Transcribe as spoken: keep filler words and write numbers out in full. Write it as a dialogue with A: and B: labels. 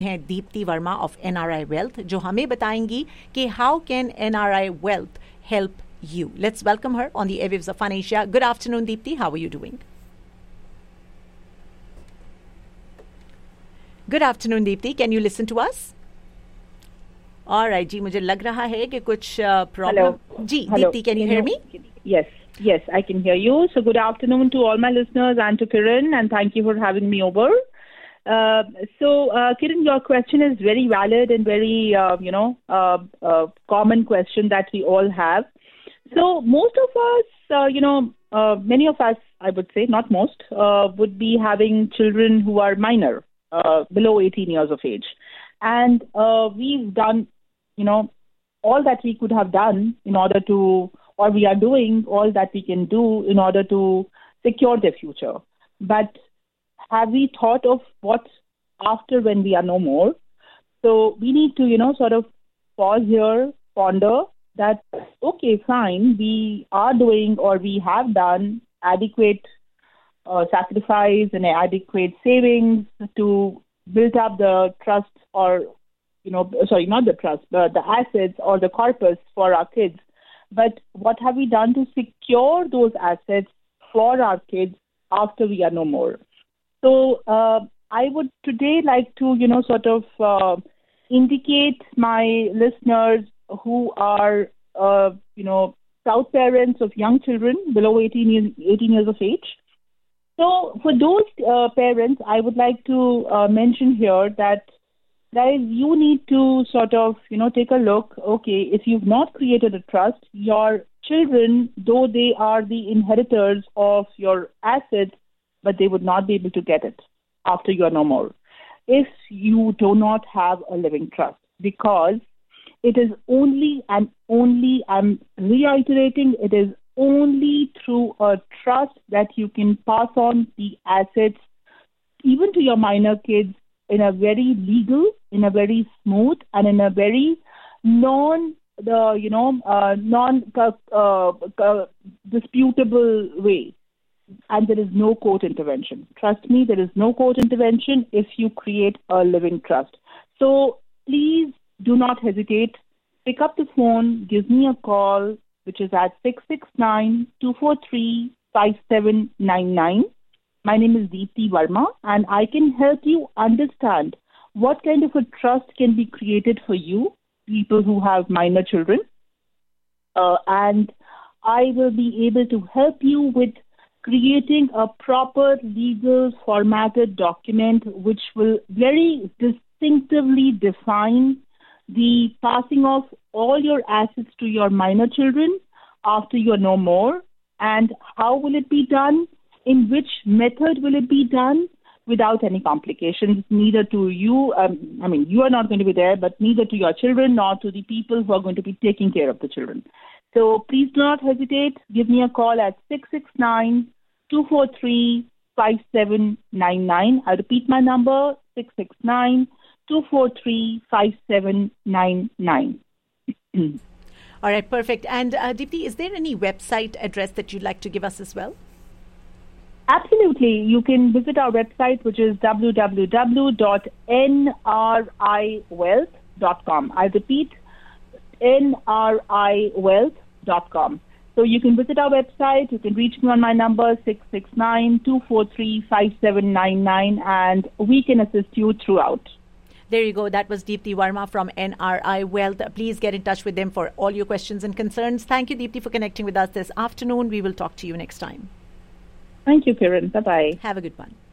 A: हैं Deepti Verma of N R I wealth, जो हमें बताएंगी कि how can N R I wealth help you. Let's welcome her on the airwaves of Fun Asia. Good afternoon, Deepti. How are you doing? Good afternoon, Deepti. Can you listen to us? All right, जी मुझे लग रहा है कि कुछ problem. Ji, Deepti, can you hear me?
B: Yes, yes, I can hear you. So good afternoon to all my listeners and to Kiran, and thank you for having me over. Uh, so, uh, Kiran, your question is very valid and very, uh, you know, uh, uh, common question that we all have. So most of us, uh, you know, uh, many of us, I would say, not most, uh, would be having children who are minor, uh, below eighteen years of age. And uh, we've done, you know, all that we could have done in order to, or we are doing all that we can do in order to secure their future. But have we thought of what after when we are no more? So we need to, you know, sort of pause here, ponder, that, okay, fine, we are doing or we have done adequate uh, sacrifice and adequate savings to build up the trust or, you know, sorry, not the trust, but the assets or the corpus for our kids. But what have we done to secure those assets for our kids after we are no more? So uh, I would today like to, you know, sort of uh, indicate my listeners who are, uh, you know, proud parents of young children below eighteen years, eighteen years of age. So for those uh, parents, I would like to uh, mention here that, guys, you need to sort of, you know, take a look. Okay, if you've not created a trust, your children, though they are the inheritors of your assets, but they would not be able to get it after you are no more if you do not have a living trust, because it is only and only, I'm reiterating, it is only through a trust that you can pass on the assets, even to your minor kids, in a very legal, in a very smooth, and in a very non, the you know, uh, non uh, uh, disputable way. And there is no court intervention. Trust me, there is no court intervention if you create a living trust. So please do not hesitate. Pick up the phone, give me a call, which is at six six nine, two four three, five seven nine nine. My name is Deepti Verma, and I can help you understand what kind of a trust can be created for you, people who have minor children. Uh, and I will be able to help you with creating a proper legal formatted document which will very distinctively define the passing of all your assets to your minor children after you're no more, and how will it be done, in which method will it be done without any complications, neither to you, um, I mean, you are not going to be there, but neither to your children nor to the people who are going to be taking care of the children. So please do not hesitate. Give me a call at six six nine, two four three, five seven nine nine. I repeat my number, six six nine, two four three, five seven nine nine.
A: All right, perfect. And uh, Deepti, is there any website address that you'd like to give us as well?
B: Absolutely. You can visit our website, which is w w w dot n r i wealth dot com. I repeat, n r i wealth dot com. So you can visit our website. You can reach me on my number, six six nine, two four three, five seven nine nine, and we can assist you throughout.
A: There you go. That was Deepti Verma from N R I Wealth. Please get in touch with them for all your questions and concerns. Thank you, Deepti, for connecting with us this afternoon. We will talk to you next time.
B: Thank you, Kiran. Bye-bye.
A: Have a good one.